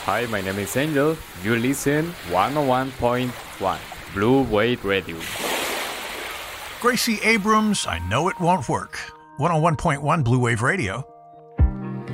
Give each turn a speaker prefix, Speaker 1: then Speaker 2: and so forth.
Speaker 1: Hi, my name is Angel. You listen 101.1 Blue Wave Radio.
Speaker 2: Gracie Abrams, I know it won't work. 101.1 Blue Wave Radio.